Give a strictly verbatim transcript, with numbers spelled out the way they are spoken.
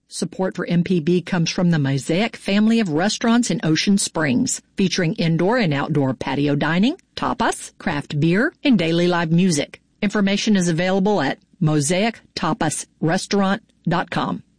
Support for M P B comes from the Mosaic family of restaurants in Ocean Springs, featuring indoor and outdoor patio dining, tapas, craft beer, and daily live music. Information is available at mosaic tapas restaurant dot com.